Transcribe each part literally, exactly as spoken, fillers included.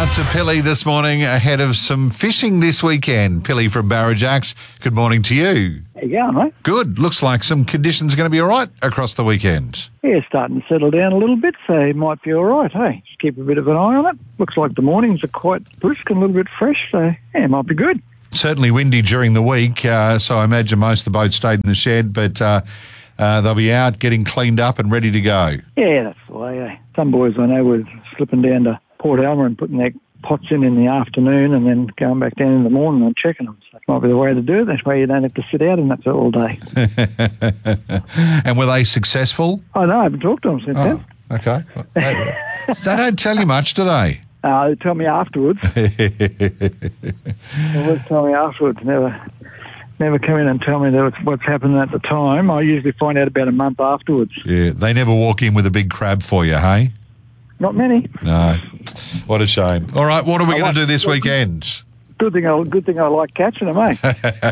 out to Pilly this morning ahead of some fishing this weekend. Pilly from Barrajacks, good morning to you. How you going, mate? Good. Looks like some conditions are going to be all right across the weekend. Yeah, starting to settle down a little bit, so it might be all right, hey? Just keep a bit of an eye on it. Looks like the mornings are quite brisk and a little bit fresh, so yeah, it might be good. Certainly windy during the week, uh, so I imagine most of the boats stayed in the shed, but uh, uh, they'll be out getting cleaned up and ready to go. Yeah, that's the way, eh? Some boys I know were slipping down to Port Alma and putting their pots in in the afternoon and then going back down in the morning and checking them. So that might be the way to do it. That way you don't have to sit out in that all day. And were they successful? Oh, no, I haven't talked to them since Oh, then. okay. They, they don't tell you much, do they? Uh, they tell me afterwards. They always tell me afterwards. Never never come in and tell me that it's what's happened at the time. I usually find out about a month afterwards. Yeah, they never walk in with a big crab for you, hey? Not many. No. What a shame. All right, what are we I going like- to do this weekend? Good thing I good thing I like catching them, eh?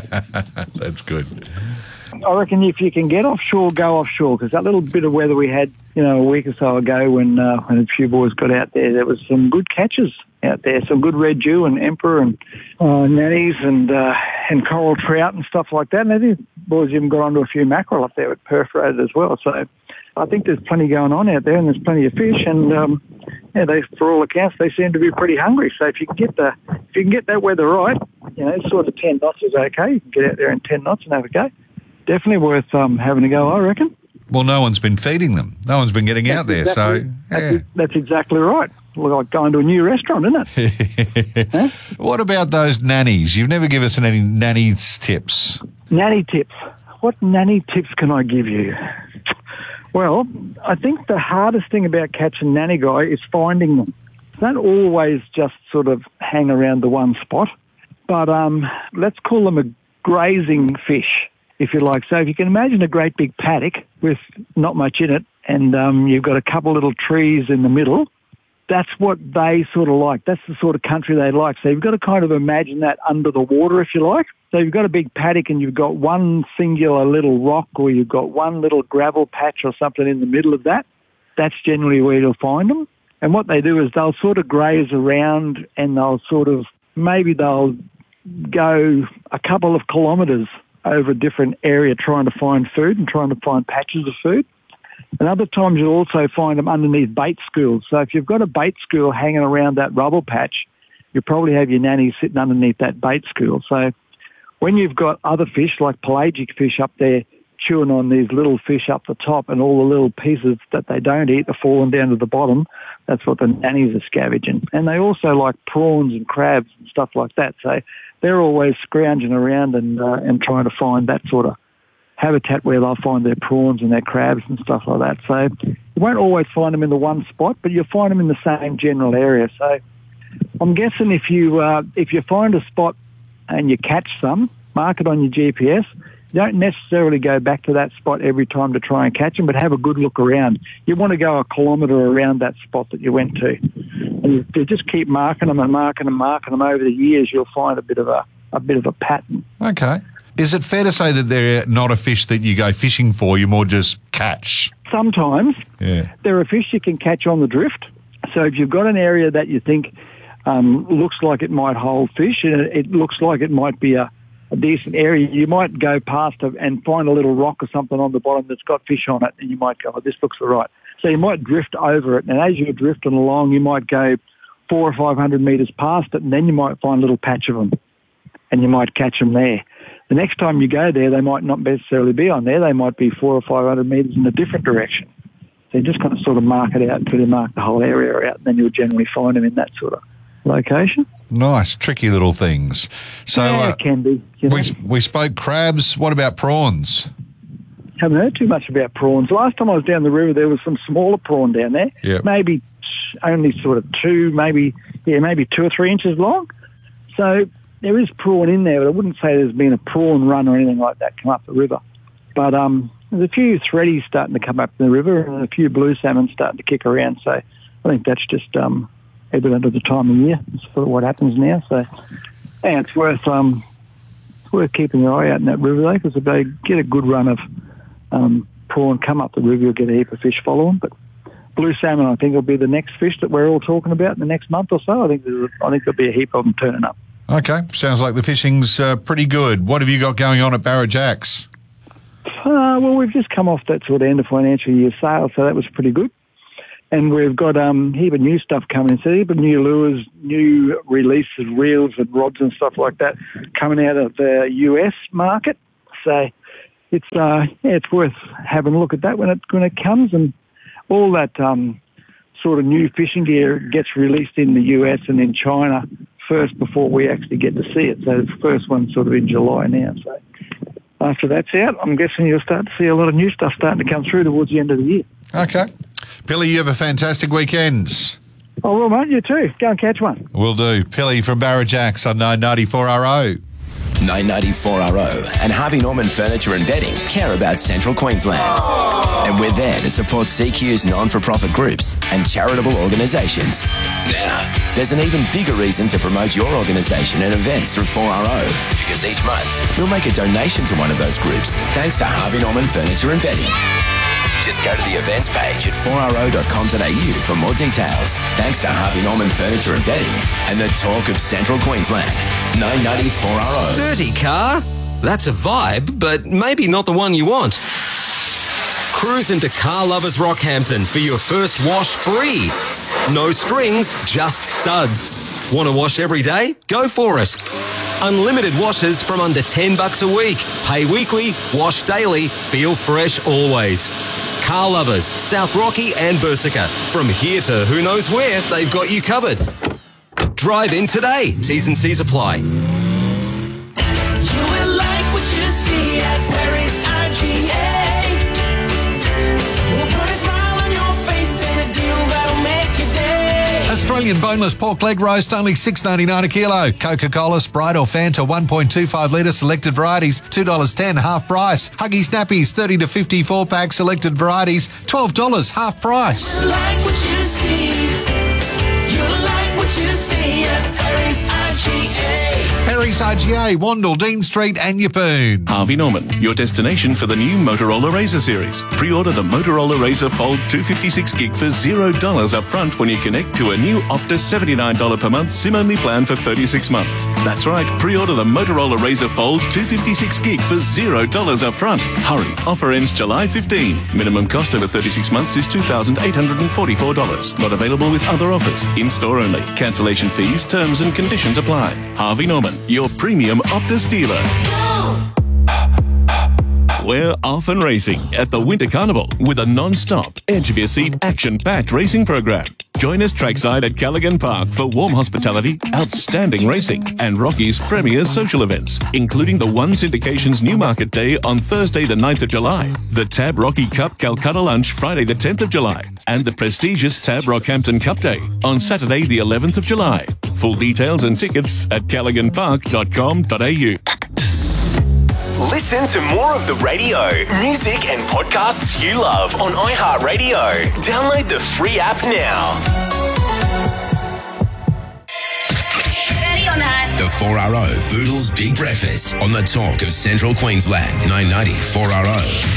That's good. I reckon if you can get offshore, go offshore, because that little bit of weather we had, you know, a week or so ago when uh, when a few boys got out there, there was some good catches out there, some good red dew and emperor and uh, nannies and uh, and coral trout and stuff like that. And I think boys even got onto a few mackerel up there with perforated as well. So I think there's plenty going on out there, and there's plenty of fish. And um, yeah, they, for all accounts, they seem to be pretty hungry. So if you can get the if you can get that weather right, you know, sort of ten knots is okay. You can get out there in ten knots and have a go. Definitely worth um, having a go, I reckon. Well, no one's been feeding them. No one's been getting That's out there, exactly, so that's, yeah. that's exactly right. Look like going to a new restaurant, isn't it? Huh? What about those nannies? You've never given us any nannies tips. Nanny tips. What nanny tips can I give you? Well, I think the hardest thing about catching nanny guy is finding them. Don't always just sort of hang around the one spot, but um, let's call them a grazing fish, if you like. So if you can imagine a great big paddock with not much in it, and um, you've got a couple little trees in the middle, that's what they sort of like. That's the sort of country they like. So you've got to kind of imagine that under the water, if you like. So you've got a big paddock and you've got one singular little rock, or you've got one little gravel patch or something in the middle of that. That's generally where you'll find them. And what they do is they'll sort of graze around, and they'll sort of, maybe they'll go a couple of kilometres over a different area trying to find food and trying to find patches of food. And other times you'll also find them underneath bait schools. So if you've got a bait school hanging around that rubble patch, you probably have your nannies sitting underneath that bait school. So when you've got other fish, like pelagic fish up there, chewing on these little fish up the top, and all the little pieces that they don't eat are falling down to the bottom, that's what the nannies are scavenging. And they also like prawns and crabs and stuff like that. So they're always scrounging around and uh, and trying to find that sort of habitat where they'll find their prawns and their crabs and stuff like that. So you won't always find them in the one spot, but you'll find them in the same general area. So I'm guessing if you uh, if you find a spot and you catch some, mark it on your G P S. You don't necessarily go back to that spot every time to try and catch them, but have a good look around. You want to go a kilometre around that spot that you went to. And you, you just keep marking them and marking them and marking them over the years, you'll find a bit of a, a bit of a pattern. Okay. Is it fair to say that they're not a fish that you go fishing for, you more just catch? Sometimes Yeah. there are fish you can catch on the drift. So if you've got an area that you think um, looks like it might hold fish, and it, it looks like it might be a a decent area, you might go past it and find a little rock or something on the bottom that's got fish on it, and you might go, oh, this looks all right. So you might drift over it, and as you're drifting along, you might go four or five hundred metres past it, and then you might find a little patch of them, and you might catch them there. The next time you go there, they might not necessarily be on there. They might be four or five hundred metres in a different direction. So you just kind of sort of mark it out until you mark the whole area out, and then you'll generally find them in that sort of location. Nice, tricky little things. So yeah, uh, it can be. You know. we we spoke crabs. What about prawns? Haven't heard too much about prawns. Last time I was down the river, there was some smaller prawn down there. Yep. Maybe only sort of two, maybe yeah, maybe two or three inches long. So there is prawn in there, but I wouldn't say there's been a prawn run or anything like that come up the river. But um, there's a few threadies starting to come up the river, and a few blue salmon starting to kick around. So I think that's just um, evident of the time of year. It's sort of what happens now. So yeah, it's worth um, it's worth keeping your eye out in that river though, because if they get a good run of um, prawn come up the river, you'll get a heap of fish follow them. But blue salmon, I think, will be the next fish that we're all talking about in the next month or so. I think there's, I think there'll be a heap of them turning up. Okay, sounds like the fishing's uh, pretty good. What have you got going on at Barrajacks? Uh, well, we've just come off that sort of end of financial year sale, so that was pretty good. And we've got um, a heap of new stuff coming in, so a heap of new lures, new releases, reels and rods and stuff like that coming out of the U S market. So it's uh, yeah, it's worth having a look at that when it when it comes, and all that um, sort of new fishing gear gets released in the U S and in China first before we actually get to see it. So the first one's sort of in July now. So after that's out, I'm guessing you'll start to see a lot of new stuff starting to come through towards the end of the year. Okay. Pilly, you have a fantastic weekend. Oh, well, mate, you too. Go and catch one. Will do. Pilly from Barrajacks on nine ninety-four R O. nine ninety-four R O and Harvey Norman Furniture and Bedding care about Central Queensland. And we're there to support C Q's non-for-profit groups and charitable organisations. Now, there's an even bigger reason to promote your organisation and events through four R O, because each month we'll make a donation to one of those groups thanks to Harvey Norman Furniture and Bedding. Just go to the events page at four R O dot com dot A U for more details. Thanks to Harvey Norman Furniture and Bedding and the talk of Central Queensland. nine ninety-four R O. Dirty car? That's a vibe, but maybe not the one you want. Cruise into Car Lovers Rockhampton for your first wash free. No strings, just suds. Want to wash every day? Go for it. Unlimited washes from under ten bucks a week. Pay weekly, wash daily, feel fresh always. Car Lovers, South Rocky and Bursica. From here to who knows where, they've got you covered. Drive in today. T's and C's apply. You will like what you see at Perry's I G A. We'll put a smile on your face and a deal that'll make your day. Australian boneless pork leg roast, only six ninety-nine a kilo. Coca-Cola, Sprite or Fanta, one point two five litre, selected varieties, two dollars ten, half price. Huggy Snappies, thirty to fifty-four pack, selected varieties, twelve dollars, half price. You like what you see. You like what you see at Perry's I G A. Perry's I G A, Wandle, Dean Street and Yeppoon. Harvey Norman, your destination for the new Motorola Razr series. Pre-order the Motorola Razr Fold two fifty-six gig for zero dollars up front when you connect to a new Optus seventy-nine dollars per month SIM-only plan for thirty-six months. That's right, pre-order the Motorola Razr Fold two fifty-six gig for zero dollars up front. Hurry, offer ends July fifteenth. Minimum cost over thirty-six months is two thousand eight hundred forty-four dollars. Not available with other offers. In-store only. Cancellation fees, terms and conditions apply. Harvey Norman, your premium Optus dealer. We're off and racing at the Winter Carnival with a non-stop, edge-of-your-seat, action-packed racing program. Join us trackside at Callaghan Park for warm hospitality, outstanding racing, and Rocky's premier social events, including the One Syndication's Newmarket Day on Thursday the ninth of July, the Tab Rocky Cup Calcutta Lunch Friday the tenth of July, and the prestigious Tab Rockhampton Cup Day on Saturday the eleventh of July. Full details and tickets at callaghan park dot com dot A U. Listen to more of the radio, music and podcasts you love on iHeartRadio. Download the free app now. Ready or not? The four R O Boodles Big Breakfast on the talk of Central Queensland. nine ninety-four R O.